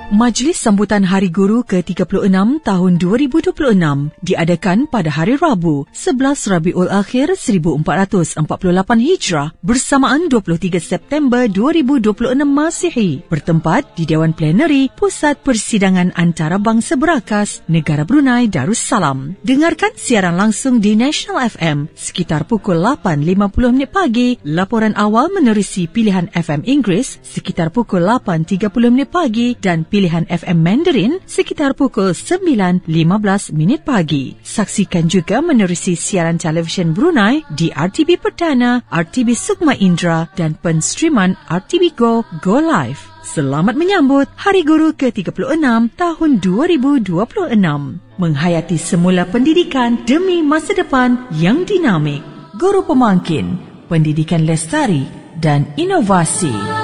Majlis Sambutan Hari Guru ke-36 tahun 2026 diadakan pada hari Rabu, 11 Rabiul Akhir 1448 Hijrah bersamaan 23 September 2026 Masihi, bertempat di Dewan Plenary Pusat Persidangan Antarabangsa Berakas, Negara Brunei Darussalam. Dengarkan siaran langsung di National FM sekitar pukul 8.50 pagi, laporan awal menerusi pilihan FM Inggeris sekitar pukul 8.30 pagi dan pilihan FM Mandarin sekitar pukul 9.15 pagi. Saksikan juga menerusi siaran televisyen Brunei di RTB Perdana, RTB Sukma Indra dan penstreaman RTB Go Live. Selamat menyambut Hari Guru ke-36 tahun 2026. Menghayati semula pendidikan demi masa depan yang dinamik. Guru Pemangkin, Pendidikan Lestari dan Inovasi.